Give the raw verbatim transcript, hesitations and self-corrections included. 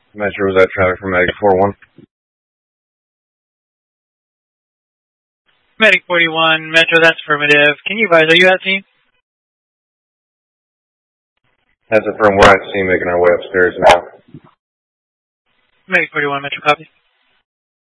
Metro, was that traffic from Medic four one? Medic forty-one, Metro, that's affirmative. Can you advise, are you at scene? That's affirmed. We're at scene making our way upstairs now. Medic forty-one, Metro, copy.